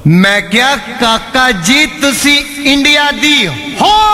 मैं क्या काका जी तुसी इंडिया दी हो